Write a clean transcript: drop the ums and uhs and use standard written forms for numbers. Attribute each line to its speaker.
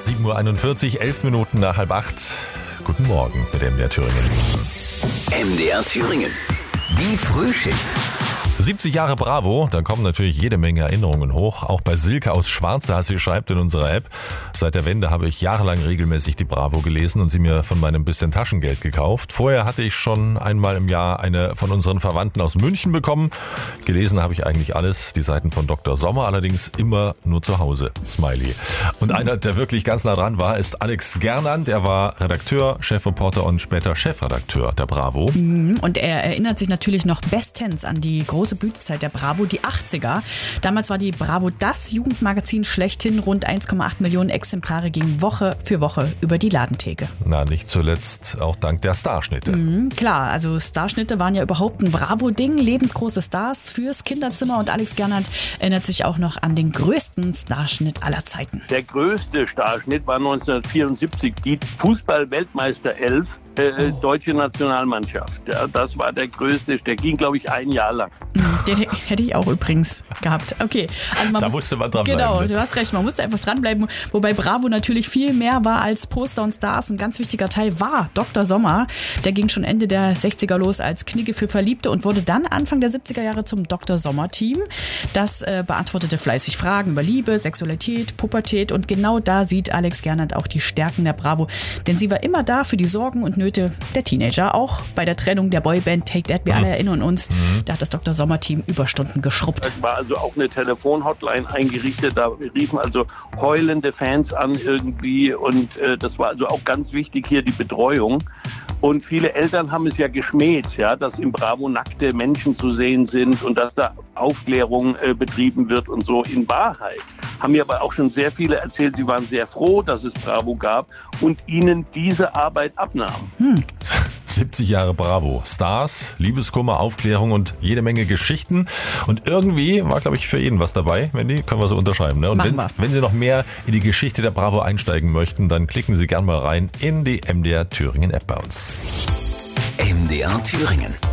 Speaker 1: 7:41 Uhr, 11 Minuten nach 7:30. Guten Morgen mit MDR Thüringen.
Speaker 2: MDR Thüringen. Die Frühschicht.
Speaker 1: 70 Jahre Bravo, da kommen natürlich jede Menge Erinnerungen hoch. Auch bei Silke aus Schwarze, sie schreibt in unserer App: Seit der Wende habe ich jahrelang regelmäßig die Bravo gelesen und sie mir von meinem bisschen Taschengeld gekauft. Vorher hatte ich schon einmal im Jahr eine von unseren Verwandten aus München bekommen. Gelesen habe ich eigentlich alles, die Seiten von Dr. Sommer, allerdings immer nur zu Hause. Smiley. Und einer, der wirklich ganz nah dran war, ist Alex Gernand. Er war Redakteur, Chefreporter und später Chefredakteur der Bravo.
Speaker 3: Und er erinnert sich natürlich noch bestens an die große Blütezeit der Bravo, die 80er. Damals war die Bravo das Jugendmagazin schlechthin. Rund 1,8 Millionen Exemplare gingen Woche für Woche über die Ladentheke.
Speaker 1: Na, nicht zuletzt auch dank der Starschnitte.
Speaker 3: Klar, also Starschnitte waren ja überhaupt ein Bravo-Ding. Lebensgroße Stars fürs Kinderzimmer. Und Alex Gernand erinnert sich auch noch an den größten Starschnitt aller Zeiten.
Speaker 4: Der größte Starschnitt war 1974, die Fußball-Weltmeister 11. Deutsche Nationalmannschaft. Ja, das war der größte. Der ging, glaube ich, ein Jahr lang.
Speaker 3: Den hätte ich auch übrigens gehabt. Okay. Also
Speaker 1: da musste man dranbleiben.
Speaker 3: Genau, du hast recht. Man musste einfach dranbleiben. Wobei Bravo natürlich viel mehr war als Poster und Stars. Ein ganz wichtiger Teil war Dr. Sommer. Der ging schon Ende der 60er los als Knigge für Verliebte und wurde dann Anfang der 70er Jahre zum Dr. Sommer-Team. Das beantwortete fleißig Fragen über Liebe, Sexualität, Pubertät. Und genau da sieht Alex Gernand auch die Stärken der Bravo. Denn sie war immer da für die Sorgen und Nöte der Teenager. Auch bei der Trennung der Boyband Take That, wir alle erinnern uns, da hat das Dr. Sommer-Team Überstunden geschrubbt.
Speaker 4: Es war also auch eine Telefonhotline eingerichtet, da riefen also heulende Fans an irgendwie und das war also auch ganz wichtig hier die Betreuung. Und viele Eltern haben es ja geschmäht, ja, dass im Bravo nackte Menschen zu sehen sind und dass da Aufklärung betrieben wird und so. In Wahrheit haben mir aber auch schon sehr viele erzählt, sie waren sehr froh, dass es Bravo gab und ihnen diese Arbeit abnahmen.
Speaker 1: 70 Jahre Bravo. Stars, Liebeskummer, Aufklärung und jede Menge Geschichten. Und irgendwie war, glaube ich, für jeden was dabei. Wendy, können wir so unterschreiben. Ne? Und wenn Sie noch mehr in die Geschichte der Bravo einsteigen möchten, dann klicken Sie gerne mal rein in die MDR Thüringen App bei uns.
Speaker 2: MDR Thüringen.